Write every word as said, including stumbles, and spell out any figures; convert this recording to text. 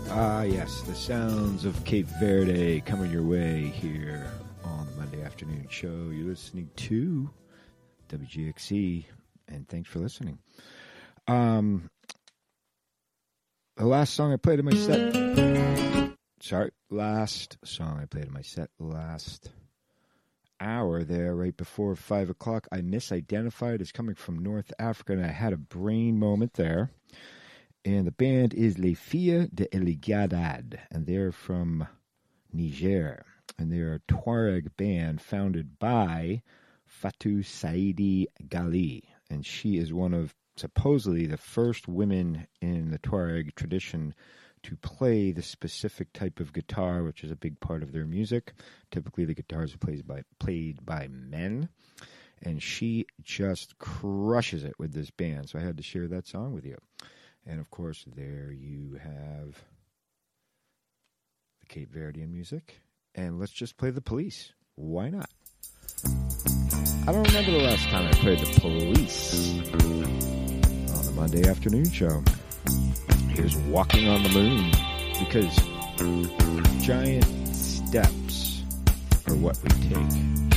Ah, yes, the sounds of Cape Verde coming your way here on the Monday afternoon show. You're listening to W G X C, and thanks for listening. Um, the last song I played in my set, sorry, last song I played in my set last hour there, right before five o'clock, I misidentified as coming from North Africa, and I had a brain moment there. And the band is Les Filles de Eligadad, and they're from Niger. And they're a Tuareg band founded by Fatou Saidi Gali. And she is one of supposedly the first women in the Tuareg tradition to play the specific type of guitar, which is a big part of their music. Typically the guitars are played by, played by men. And she just crushes it with this band. So I had to share that song with you. And, of course, there you have the Cape Verdean music. And let's just play The Police. Why not? I don't remember the last time I played The Police on the Monday afternoon show. Here's Walking on the Moon. Because giant steps are what we take.